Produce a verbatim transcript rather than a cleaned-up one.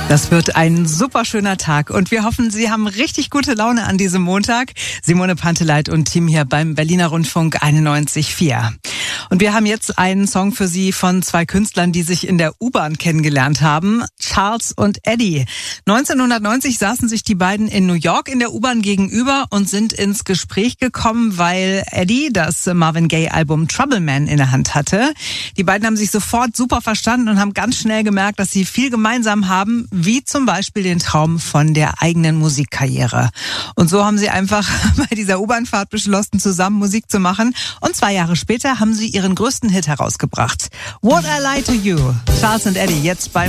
Das wird ein super schöner Tag und wir hoffen, Sie haben richtig gute Laune an diesem Montag. Simone Panteleit und Team hier beim Berliner Rundfunk einundneunzig Komma vier. Und wir haben jetzt einen Song für Sie von zwei Künstlern, die sich in der U-Bahn kennengelernt haben. Charles und Eddie. neunzehnhundertneunzig saßen sich die beiden in New York in der U-Bahn gegenüber und sind ins Gespräch gekommen, weil Eddie das Marvin Gaye-Album Trouble Man in der Hand hatte. Die beiden haben sich sofort super verstanden und haben ganz schnell gemerkt, dass sie viel gemeinsam haben, wie zum Beispiel den Traum von der eigenen Musikkarriere. Und so haben sie einfach bei dieser U-Bahn-Fahrt beschlossen, zusammen Musik zu machen. Und zwei Jahre später haben sie ihren größten Hit herausgebracht. Would I Lie to You? Charles und Eddie jetzt bei